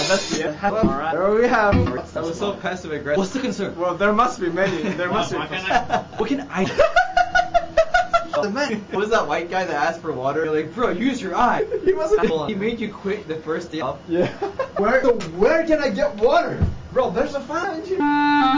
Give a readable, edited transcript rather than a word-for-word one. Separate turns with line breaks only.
that's the end. Alright, there we have.
That was so passive aggressive. What's the concern?
Well, there must be many. There must be.
What can I? The man was that white guy that asked for water. You're like, bro, use your eye.
He wasn't.
He made you quit the first day.
Yeah. Where can I get water? Bro, there's a fountain.